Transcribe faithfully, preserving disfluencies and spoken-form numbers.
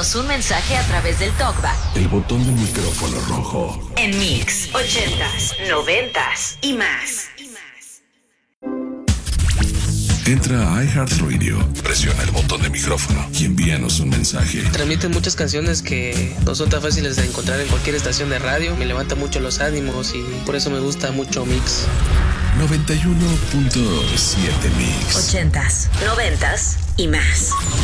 Envíanos un mensaje a través del TalkBack. El botón del micrófono rojo. En Mix, ochentas, noventas y más. Entra a iHeartRadio, presiona el botón de micrófono y envíanos un mensaje. Transmiten muchas canciones que no son tan fáciles de encontrar en cualquier estación de radio. Me levanta mucho los ánimos y por eso me gusta mucho Mix. noventa y uno punto siete Mix. Ochentas, noventas y más.